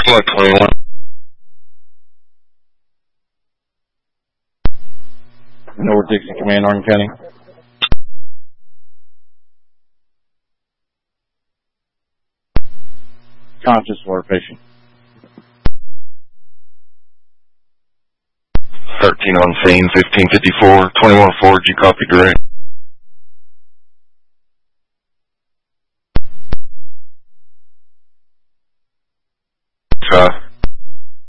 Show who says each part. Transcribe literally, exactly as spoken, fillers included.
Speaker 1: Flight twenty-one.
Speaker 2: North Dixie Command, Orange County. Conscious water patient.
Speaker 1: thirteen on scene, fifteen fifty-four, twenty-one Ford, you copy direct.